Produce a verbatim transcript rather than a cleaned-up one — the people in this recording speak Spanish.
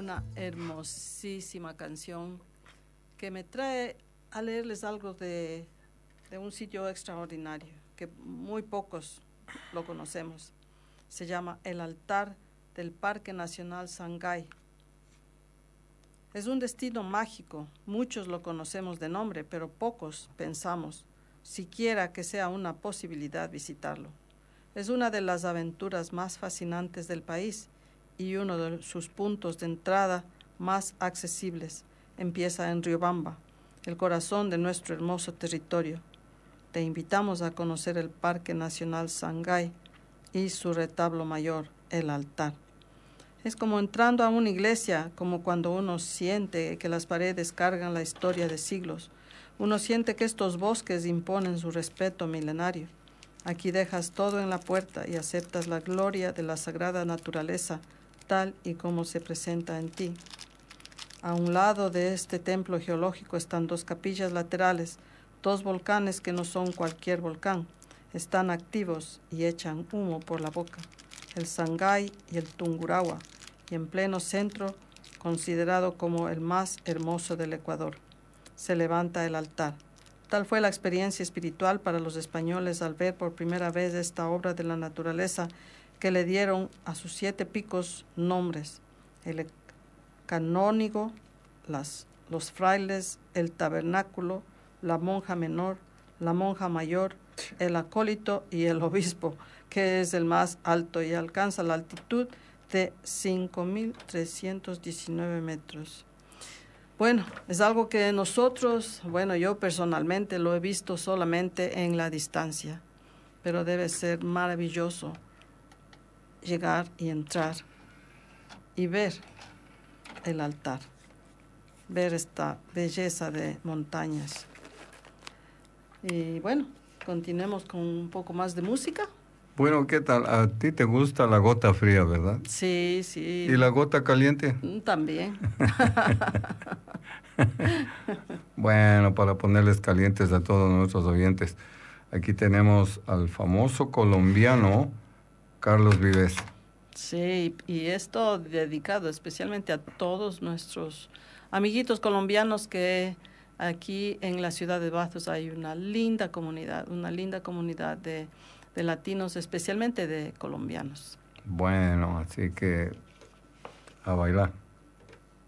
una hermosísima canción que me trae a leerles algo de, de un sitio extraordinario, que muy pocos lo conocemos. Se llama El Altar del Parque Nacional Sangay. Es un destino mágico, muchos lo conocemos de nombre, pero pocos pensamos siquiera que sea una posibilidad visitarlo. Es una de las aventuras más fascinantes del país y uno de sus puntos de entrada más accesibles. Empieza en Riobamba, el corazón de nuestro hermoso territorio. Te invitamos a conocer el Parque Nacional Sangay y su retablo mayor, el altar. Es como entrando a una iglesia, como cuando uno siente que las paredes cargan la historia de siglos. Uno siente que estos bosques imponen su respeto milenario. Aquí dejas todo en la puerta y aceptas la gloria de la sagrada naturaleza, tal y como se presenta en ti. A un lado de este templo geológico están dos capillas laterales, dos volcanes que no son cualquier volcán. Están activos y echan humo por la boca. El Sangay y el Tungurahua, y en pleno centro, considerado como el más hermoso del Ecuador, se levanta el altar. Tal fue la experiencia espiritual para los españoles al ver por primera vez esta obra de la naturaleza que le dieron a sus siete picos nombres: el canónigo, las, los frailes, el tabernáculo, la monja menor, la monja mayor, el acólito y el obispo, que es el más alto y alcanza la altitud de cinco mil trescientos diecinueve metros. Bueno, es algo que nosotros, bueno, yo personalmente lo he visto solamente en la distancia, pero debe ser maravilloso llegar y entrar y ver el altar, ver esta belleza de montañas. Y bueno, continuemos con un poco más de música. Bueno, ¿qué tal? A ti te gusta la gota fría, ¿verdad? Sí, sí. ¿Y la gota caliente? También. Bueno, para ponerles calientes a todos nuestros oyentes, aquí tenemos al famoso colombiano Carlos Vives. Sí, y esto dedicado especialmente a todos nuestros amiguitos colombianos, que aquí en la ciudad de Bastos hay una linda comunidad, una linda comunidad de, de latinos, especialmente de colombianos. Bueno, así que a bailar.